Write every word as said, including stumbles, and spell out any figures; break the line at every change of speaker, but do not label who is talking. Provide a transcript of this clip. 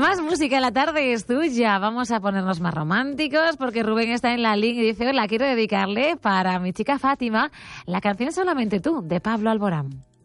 Más música, la tarde es tuya. Vamos a ponernos más románticos porque Rubén está en la línea y dice, hola, quiero dedicarle para mi chica Fátima la canción Solamente tú, de Pablo Alborán.